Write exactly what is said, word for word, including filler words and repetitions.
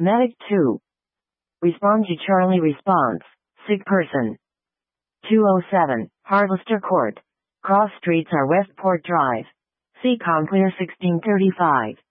Medic two. Respond to Charlie response. Sick person. two oh seven. Harvester Court. Cross streets are Westport Drive. C. Conclear sixteen thirty-five.